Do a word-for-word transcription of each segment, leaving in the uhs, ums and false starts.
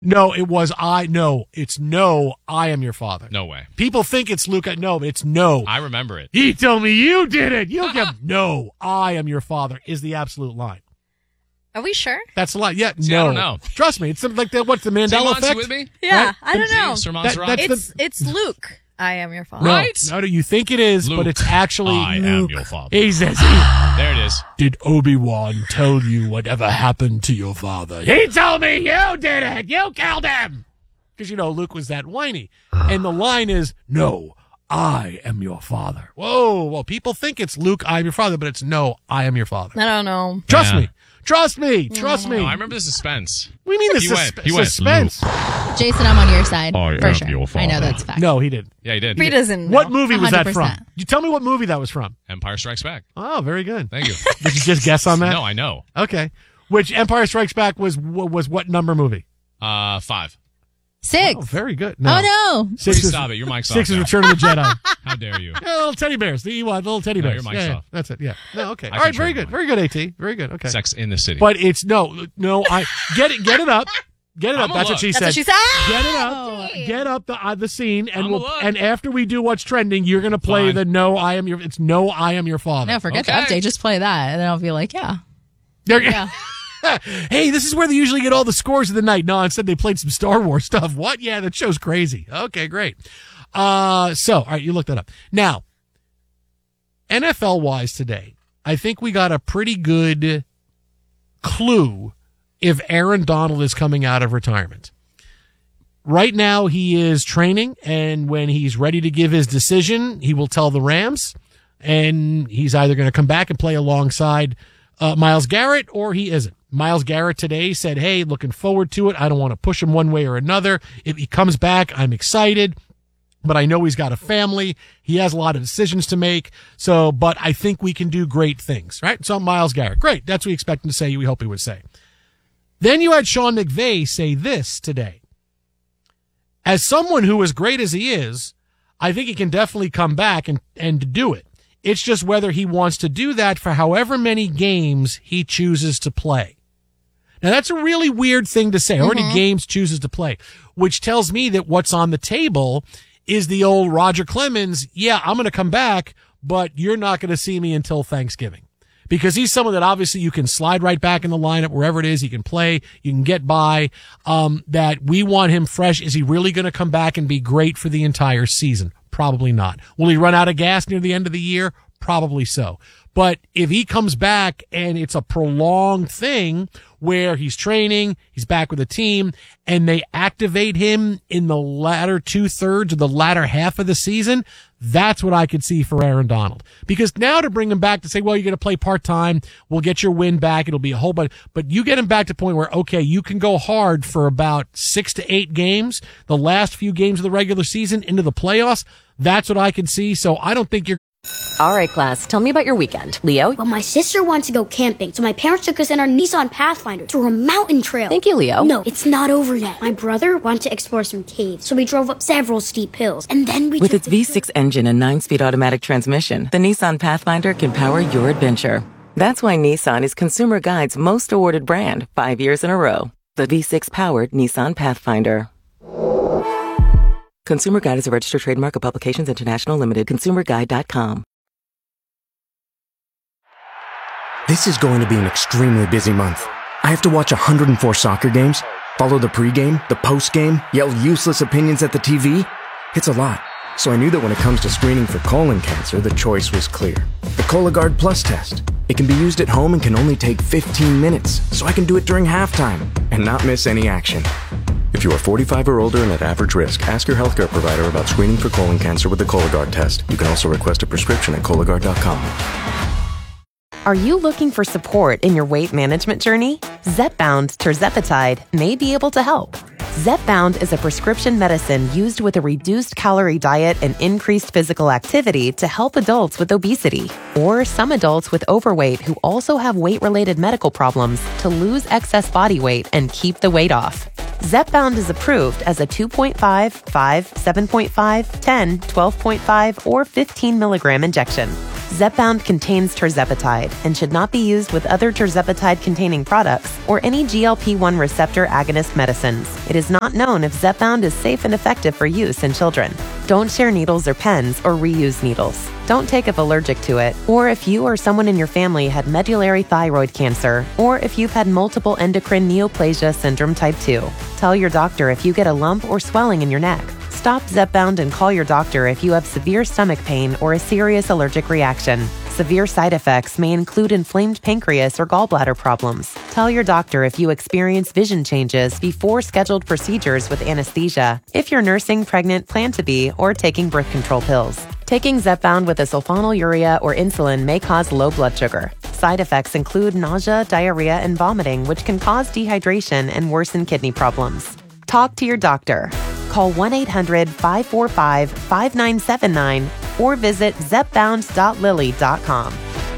No, it was I. No, it's no, I am your father. No way. People think it's Luke. No, it's no. I remember it. He told me you did it. You get no, I am your father is the absolute line. Are we sure? That's the line. Yeah, See, no. I don't know. Trust me. It's something like that. What's the Mandela Monty effect? with me? Yeah, Right? I don't know. Sir That- Montserrat? that's It's the- it's Luke. I am your father. No, Right? no, no, you think it is, Luke, but it's actually I am Luke. your father. He says, There it is. did Obi-Wan tell you whatever happened to your father? He told me you did it. You killed him. Because, you know, Luke was that whiny. And the line is, no, I am your father. Whoa, well, people think it's Luke, I am your father, but it's no, I am your father. I don't know. Trust Yeah. me. Trust me. Trust me. No, I remember the suspense. We mean the He sus- went- he went, suspense. Jason, I'm on your side. I for am sure. your I know father. that's fact. No, he didn't. Yeah, he did. He doesn't know. What movie was that one from? hundred percent. You tell me what movie that was from. Empire Strikes Back. Oh, very good. Thank you. Did you just guess on that? No, I know. Okay. Which Empire Strikes Back was was what number movie? Uh, five. Six. Oh, very good. No. Oh, no. Six Please is, stop it. Your mic's six off is now. Return of the Jedi. How dare you? Yeah, little teddy bears. The Ewok, little teddy No, bears. your mic's yeah, yeah, off. that's it. Yeah. No, okay. I All right, control very your good. mic. Very good, AT. Very good. Okay. Sex in the City. But it's no, no, I get it get it up. Get it up. I'm a That's what look. she That's said. what she said. Get it up. Get up the uh, the scene and I'm a we'll look. and after we do what's trending, you're going to play Fine. the no I am your it's no I am your father. No, forget Okay. the update. Just play that. And then I'll be like, yeah. There- Yeah. Hey, this is where they usually get all the scores of the night. No, instead they played some Star Wars stuff. What? Yeah, that show's crazy. Okay, great. Uh, so, all right, you looked that up. Now, N F L-wise today, I think we got a pretty good clue if Aaron Donald is coming out of retirement. Right now, he is training, and when he's ready to give his decision, he will tell the Rams, and he's either going to come back and play alongside uh, Myles Garrett, or he isn't. Myles Garrett today said, hey, looking forward to it. I don't want to push him one way or another. If he comes back, I'm excited, but I know he's got a family. He has a lot of decisions to make. So, but I think we can do great things, right? So Myles Garrett, great. That's what we expect him to say. We hope he would say. Then you had Sean McVay say this today. As someone who, as great as he is, I think he can definitely come back and, and do it. It's just whether he wants to do that for however many games he chooses to play. Now, that's a really weird thing to say. How many Mm-hmm. games chooses to play? Which tells me that what's on the table is the old Roger Clemens, yeah, I'm going to come back, but you're not going to see me until Thanksgiving. Because he's someone that obviously you can slide right back in the lineup wherever it is. He can play. You can get by. Um, that we want him fresh. Is he really going to come back and be great for the entire season? Probably not. Will he run out of gas near the end of the year? Probably so. But if he comes back and it's a prolonged thing where he's training, he's back with the team, and they activate him in the latter two thirds or the latter half of the season, that's what I could see for Aaron Donald. Because now to bring him back to say, well, you're going to play part-time, we'll get your win back, it'll be a whole bunch, but you get him back to the point where, okay, you can go hard for about six to eight games, the last few games of the regular season into the playoffs, that's what I can see. So I don't think you're All right, class, tell me about your weekend. Leo? Well, my sister wants to go camping, so my parents took us in our Nissan Pathfinder to a mountain trail. Thank you, Leo. No, it's not over yet. My brother wanted to explore some caves, so we drove up several steep hills, and then we With took its the V six engine and nine-speed automatic transmission, the Nissan Pathfinder can power your adventure. That's why Nissan is Consumer Guide's most awarded brand five years in a row. The V six-powered Nissan Pathfinder. Consumer Guide is a registered trademark of Publications International Limited. consumer guide dot com. This is going to be an extremely busy month. I have to watch one hundred four soccer games, follow the pregame, the postgame, yell useless opinions at the T V. It's a lot. So I knew that when it comes to screening for colon cancer, the choice was clear. The Cologuard Plus test. It can be used at home and can only take fifteen minutes, so I can do it during halftime and not miss any action. If you are forty-five or older and at average risk, ask your healthcare provider about screening for colon cancer with the Cologuard test. You can also request a prescription at Cologuard dot com. Are you looking for support in your weight management journey? Zepbound tirzepatide may be able to help. Zepbound is a prescription medicine used with a reduced calorie diet and increased physical activity to help adults with obesity, or some adults with overweight who also have weight-related medical problems to lose excess body weight and keep the weight off. Zepbound is approved as a two point five, five, seven point five, ten, twelve point five, or fifteen milligram injection. Zepbound contains tirzepatide and should not be used with other tirzepatide-containing products or any G L P one receptor agonist medicines. It is not known if Zepbound is safe and effective for use in children. Don't share needles or pens or reuse needles. Don't take if allergic to it, or if you or someone in your family had medullary thyroid cancer, or if you've had multiple endocrine neoplasia syndrome type two. Tell your doctor if you get a lump or swelling in your neck. Stop Zepbound and call your doctor if you have severe stomach pain or a serious allergic reaction. Severe side effects may include inflamed pancreas or gallbladder problems. Tell your doctor if you experience vision changes before scheduled procedures with anesthesia, if you're nursing, pregnant, plan to be, or taking birth control pills. Taking Zepbound with a sulfonylurea or insulin may cause low blood sugar. Side effects include nausea, diarrhea, and vomiting, which can cause dehydration and worsen kidney problems. Talk to your doctor. Call one eight hundred five four five five nine seven nine or visit zepbound dot lilly dot com.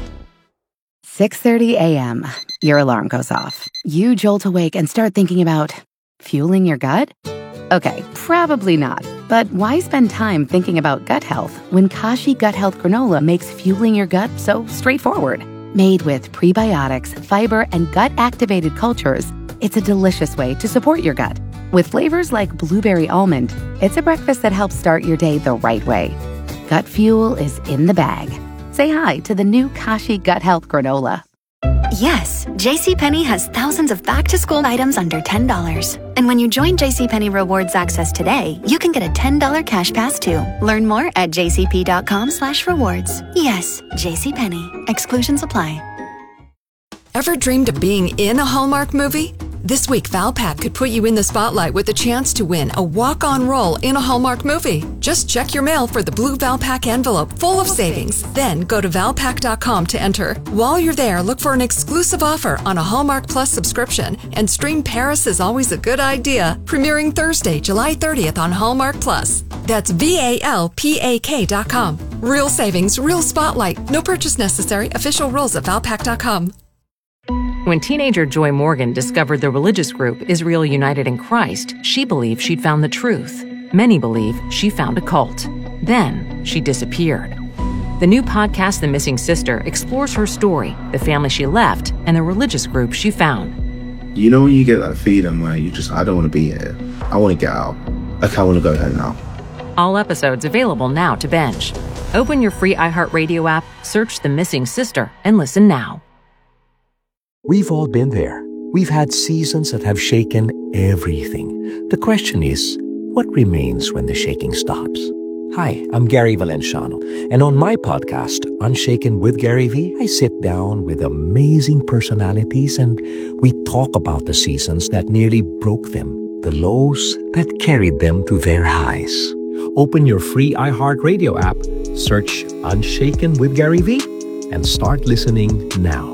six thirty a.m. Your alarm goes off. You jolt awake and start thinking about fueling your gut? Okay, probably not. But why spend time thinking about gut health when Kashi Gut Health Granola makes fueling your gut so straightforward? Made with prebiotics, fiber, and gut-activated cultures, it's a delicious way to support your gut. With flavors like blueberry almond, it's a breakfast that helps start your day the right way. Gut fuel is in the bag. Say hi to the new Kashi Gut Health Granola. Yes, JCPenney has thousands of back-to-school items under ten dollars. And when you join JCPenney Rewards Access today, you can get a ten dollars cash pass too. Learn more at jcp.com slash rewards. Yes, JCPenney. Exclusions apply. Ever dreamed of being in a Hallmark movie? This week, Valpak could put you in the spotlight with the chance to win a walk-on role in a Hallmark movie. Just check your mail for the blue Valpak envelope full of savings. Then go to valpak dot com to enter. While you're there, look for an exclusive offer on a Hallmark Plus subscription and stream Paris is Always a Good Idea, premiering Thursday, July thirtieth on Hallmark Plus. That's V A L P A K dot com. Real savings, real spotlight. No purchase necessary. Official rules at valpak dot com. When teenager Joy Morgan discovered the religious group Israel United in Christ, she believed she'd found the truth. Many believe she found a cult. Then she disappeared. The new podcast, The Missing Sister, explores her story, the family she left, and the religious group she found. You know when you get that feeling where you just, I don't want to be here. I want to get out. Like, I want to go home now. All episodes available now to binge. Open your free iHeartRadio app, search The Missing Sister, and listen now. We've all been there. We've had seasons that have shaken everything. The question is, what remains when the shaking stops? Hi, I'm Gary Valenciano, and on my podcast, Unshaken with Gary V, I sit down with amazing personalities and we talk about the seasons that nearly broke them, the lows that carried them to their highs. Open your free iHeartRadio app, search Unshaken with Gary V, and start listening now.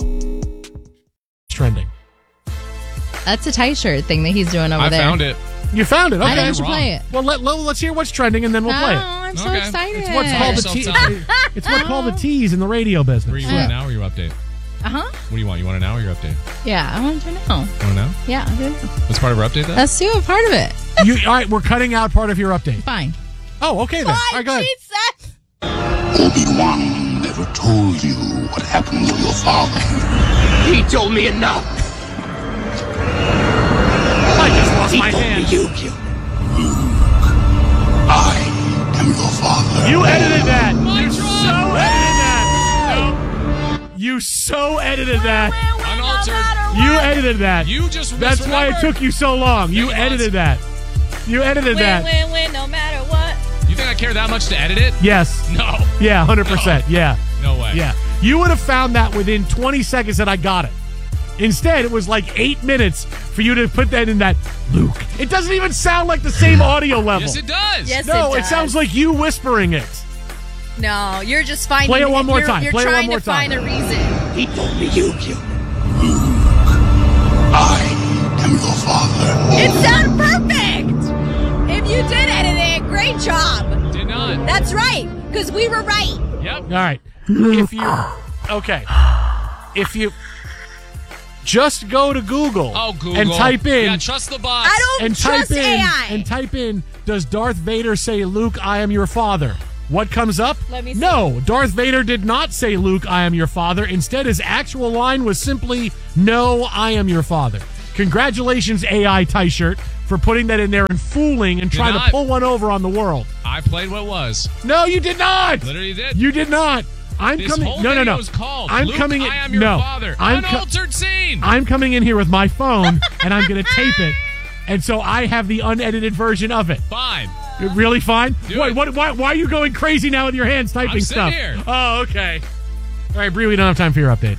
Trending. That's a tie shirt thing that he's doing over I there. I found it. You found it. Okay. I think we should play it. Well, let, let, let's hear what's trending and then we'll oh, play it. I'm so Okay. excited. It's what's called the te- It's what's called the tease in the radio business. Where you want an hour or your update? Uh-huh. What do you want? You want an hour or your update? Yeah, I want to know. You want to know? Yeah, I do. What's part of our update, then? Let's do a part of it. You, all right, we're cutting out part of your update. Fine. Oh, okay then. All right, go ahead. Obi-Wan never told you what happened to your father. He told me enough. I just lost he my told hand. Me you, you. I am your father. You edited that. You so edited that. No. You so edited that. Unaltered. You edited that. You just That's why it took you so long. You edited that. You edited that. Win, win, win, no matter what. You think I care that much to edit it? Yes. No. Yeah, one hundred percent. No. Yeah. No way. Yeah. You would have found that within twenty seconds that I got it. Instead, it was like eight minutes for you to put that in that, Luke. It doesn't even sound like the same audio level. Yes, it does. Yes, no, it it, does. sounds like you whispering it. No, you're just finding. Play it one more you're, time. You're Play it one trying more to find time. a reason. He told me you, you. I am your father. It sounded perfect. If you did edit it, great job. Did not. That's right, because we were right. Yep. All right. If you, okay. If you just go to Google, Oh, Google. and type in, Yeah, trust the bots. I don't and trust type in, A I. and type in, does Darth Vader say, Luke, I am your father? What comes up? Let me see. No, Darth Vader did not say, Luke, I am your father. Instead, his actual line was simply, no, I am your father. Congratulations, A I T-shirt, for putting that in there and fooling and Did trying not. to pull one over on the world. I played what was. No, you did not. Literally did. You did not. I'm This coming. whole No, no, video no. is called I'm Luke, coming. In, I am your no, father. I'm co- Unaltered scene. I'm coming in here with my phone and I'm going to tape it, and so I have the unedited version of it. Fine. Really fine? Do What, it. what, why, why are you going crazy now with your hands typing I'm stuff? sitting here. Oh, okay. All right, Bree, we don't have time for your update.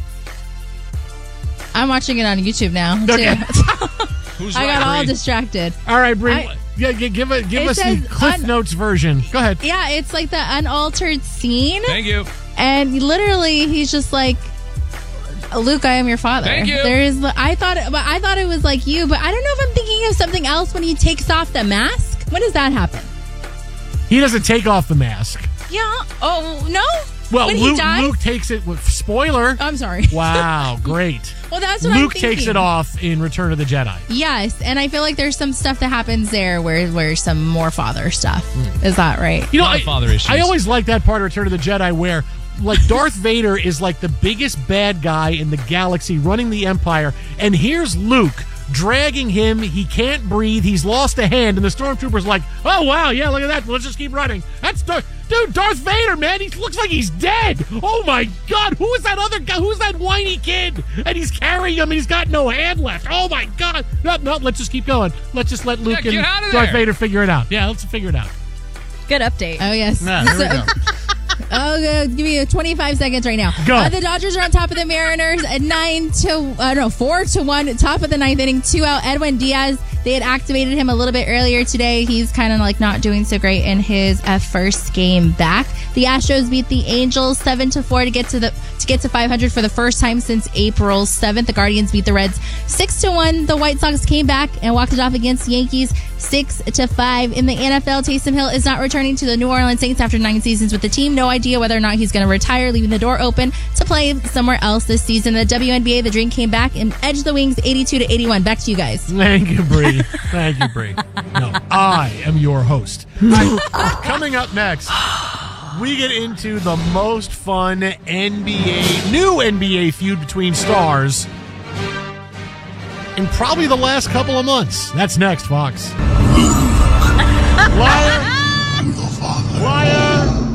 I'm watching it on YouTube now, Okay. too. Who's I right, got all Bree? distracted. All right, Bree, I- yeah, yeah, give it, give It us the says Cliff un- Notes version. Go ahead. Yeah, it's like the unaltered scene. Thank you. And literally, he's just like, Luke, I am your father. Thank you. There is, I thought, but I thought it was like you, but I don't know if I'm thinking of something else when he takes off the mask. When does that happen? He doesn't take off the mask. Yeah. Oh no. Well, when Luke, he dies. Luke takes it with spoiler. I'm sorry. Wow, great. Well, that's what Luke I'm takes thinking. it off in Return of the Jedi. Yes, and I feel like there's some stuff that happens there where where some more father stuff. Is that right? You know, Lot I, of father issues. I always like that part of Return of the Jedi where, like, Darth Vader is like the biggest bad guy in the galaxy running the Empire, and here's Luke dragging him. He can't breathe. He's lost a hand, and the stormtrooper's like, "Oh wow, yeah, look at that. Let's just keep running." That's Darth, dude, Darth Vader, man. He looks like he's dead. Oh my God, who is that other guy? Who's that whiny kid? And he's carrying him, and he's got no hand left. Oh my God. No, no, let's just keep going. Let's just let Luke Yeah, get and out of Darth there. Vader figure it out. Yeah, let's figure it out. Good update. Oh yes. Yeah, there we go. Oh, good. Give me twenty-five seconds right now. Go. Uh, the Dodgers are on top of the Mariners at nine to uh, no four to one. Top of the ninth inning, two out. Edwin Diaz. They had activated him a little bit earlier today. He's kind of like not doing so great in his uh, first game back. The Astros beat the Angels seven to four to get to the to get to five hundred for the first time since April seventh. The Guardians beat the Reds six to one. The White Sox came back and walked it off against the Yankees six to five. In the N F L, Taysom Hill is not returning to the New Orleans Saints after nine seasons with the team. No idea whether or not he's going to retire, leaving the door open to play somewhere else this season. The W N B A, the Dream came back and edged the Wings eighty-two to eighty-one. Back to you guys. Thank you, Bree. Thank you, Bree. No, I am your host. Right, coming up next, we get into the most fun N B A, new N B A feud between stars in probably the last couple of months. That's next, Fox. Liar.